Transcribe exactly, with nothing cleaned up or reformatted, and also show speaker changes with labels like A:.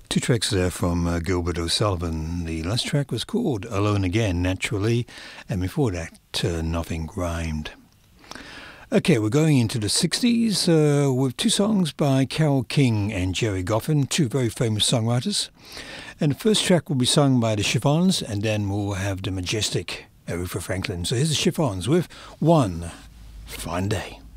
A: Two tracks there from uh, Gilbert O'Sullivan. The last track was called Alone Again, naturally, and before that, uh, Nothing Rhymed. Okay, we're going into the sixties uh, with two songs by Carole King and Gerry Goffin, two very famous songwriters. And the first track will be sung by the Chiffons, and then we'll have the majestic Aretha Franklin. So here's the Chiffons with One Fine Day.